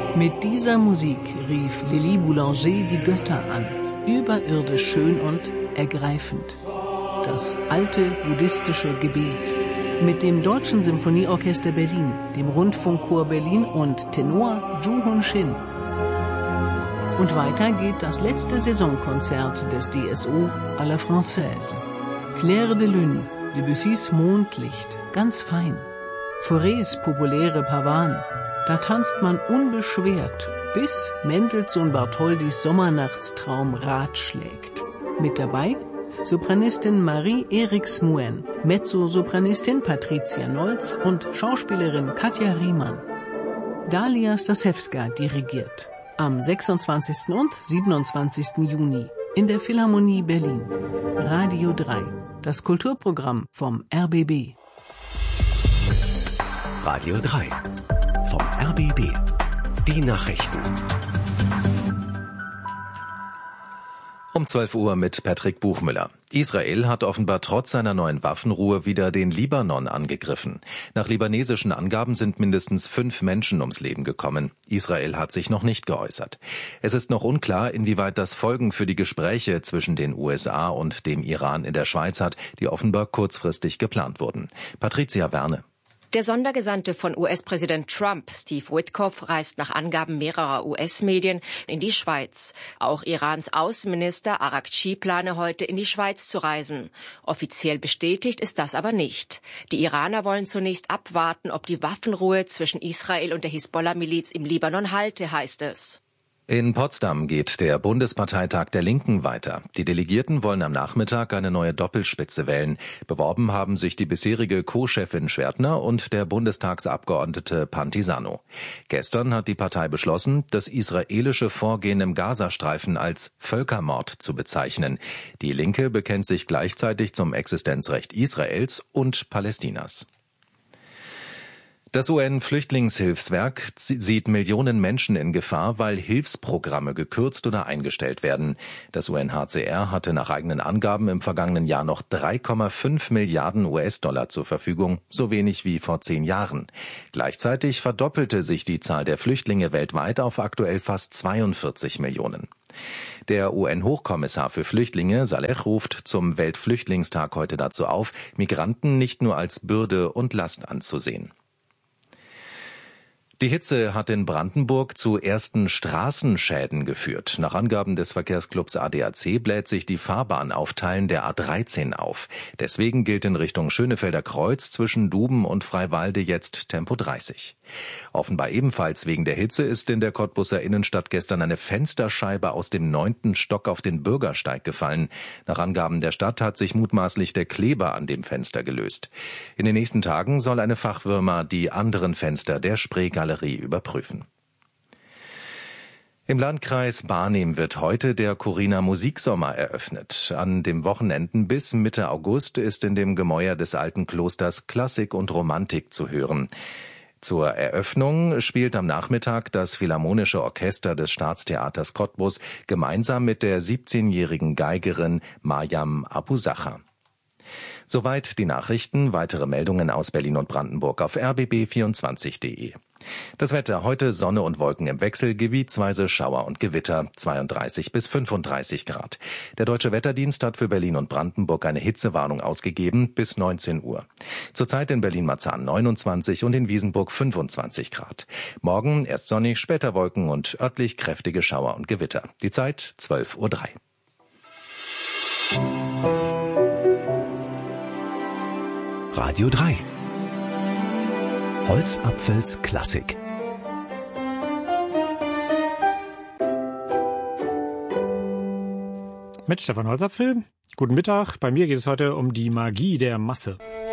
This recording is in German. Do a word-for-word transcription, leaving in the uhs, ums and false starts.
Mit dieser Musik rief Lili Boulanger die Götter an, überirdisch schön und ergreifend. Das alte buddhistische Gebet. Mit dem Deutschen Symphonieorchester Berlin, dem Rundfunkchor Berlin und Tenor Zhu Hunshin. Und weiter geht das letzte Saisonkonzert des D S O à la Française. Clair de Lune, Debussys Mondlicht, ganz fein. Faurés populäre Pavane, da tanzt man unbeschwert, bis Mendelssohn Bartholdys Sommernachtstraum Rat schlägt. Mit dabei Sopranistin Marie-Erik Smuen, Mezzosopranistin Patricia Nolz und Schauspielerin Katja Riemann. Dalia Stasewska dirigiert. Am sechsundzwanzigsten und siebenundzwanzigsten Juni in der Philharmonie Berlin. Radio drei, das Kulturprogramm vom R B B. Radio drei vom R B B. Die Nachrichten. Um zwölf Uhr mit Patrick Buchmüller. Israel hat offenbar trotz seiner neuen Waffenruhe wieder den Libanon angegriffen. Nach libanesischen Angaben sind mindestens fünf Menschen ums Leben gekommen. Israel hat sich noch nicht geäußert. Es ist noch unklar, inwieweit das Folgen für die Gespräche zwischen den U S A und dem Iran in der Schweiz hat, die offenbar kurzfristig geplant wurden. Patricia Werne. Der Sondergesandte von U S-Präsident Trump, Steve Witkoff, reist nach Angaben mehrerer U S-Medien in die Schweiz. Auch Irans Außenminister Araghchi plane heute in die Schweiz zu reisen. Offiziell bestätigt ist das aber nicht. Die Iraner wollen zunächst abwarten, ob die Waffenruhe zwischen Israel und der Hisbollah-Miliz im Libanon halte, heißt es. In Potsdam geht der Bundesparteitag der Linken weiter. Die Delegierten wollen am Nachmittag eine neue Doppelspitze wählen. Beworben haben sich die bisherige Co-Chefin Schwertner und der Bundestagsabgeordnete Pantisano. Gestern hat die Partei beschlossen, das israelische Vorgehen im Gazastreifen als Völkermord zu bezeichnen. Die Linke bekennt sich gleichzeitig zum Existenzrecht Israels und Palästinas. Das U N-Flüchtlingshilfswerk sieht Millionen Menschen in Gefahr, weil Hilfsprogramme gekürzt oder eingestellt werden. Das U N H C R hatte nach eigenen Angaben im vergangenen Jahr noch drei Komma fünf Milliarden U S-Dollar zur Verfügung, so wenig wie vor zehn Jahren. Gleichzeitig verdoppelte sich die Zahl der Flüchtlinge weltweit auf aktuell fast zweiundvierzig Millionen. Der U N-Hochkommissar für Flüchtlinge, Saleh, ruft zum Weltflüchtlingstag heute dazu auf, Migranten nicht nur als Bürde und Last anzusehen. Die Hitze hat in Brandenburg zu ersten Straßenschäden geführt. Nach Angaben des Verkehrsclubs A D A C bläht sich die Fahrbahn auf Teilen der A dreizehn auf. Deswegen gilt in Richtung Schönefelder Kreuz zwischen Duben und Freiwalde jetzt Tempo dreißig. Offenbar ebenfalls wegen der Hitze ist in der Cottbuser Innenstadt gestern eine Fensterscheibe aus dem neunten Stock auf den Bürgersteig gefallen. Nach Angaben der Stadt hat sich mutmaßlich der Kleber an dem Fenster gelöst. In den nächsten Tagen soll eine Fachfirma die anderen Fenster der Spreegalerie überprüfen. Im Landkreis Barnim wird heute der Corina Musiksommer eröffnet. An den Wochenenden bis Mitte August ist in dem Gemäuer des alten Klosters Klassik und Romantik zu hören. Zur Eröffnung spielt am Nachmittag das Philharmonische Orchester des Staatstheaters Cottbus gemeinsam mit der siebzehnjährigen Geigerin Mariam Abusacher. Soweit die Nachrichten. Weitere Meldungen aus Berlin und Brandenburg auf r b b vierundzwanzig punkt de. Das Wetter heute: Sonne und Wolken im Wechsel, gebietsweise Schauer und Gewitter, zweiunddreißig bis fünfunddreißig Grad. Der Deutsche Wetterdienst hat für Berlin und Brandenburg eine Hitzewarnung ausgegeben bis neunzehn Uhr. Zurzeit in Berlin-Marzahn neunundzwanzig und in Wiesenburg fünfundzwanzig Grad. Morgen erst sonnig, später Wolken und örtlich kräftige Schauer und Gewitter. Die Zeit zwölf Uhr drei. Radio drei. Holzapfels Klassik. Mit Stefan Holzapfel. Guten Mittag. Bei mir geht es heute um die Magie der Masse.